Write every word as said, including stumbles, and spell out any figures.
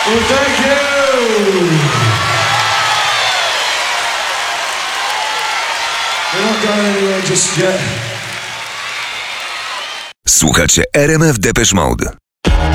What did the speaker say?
Well, thank you. We're not going anywhere just yet. Słuchacie R M F Depeche Mode.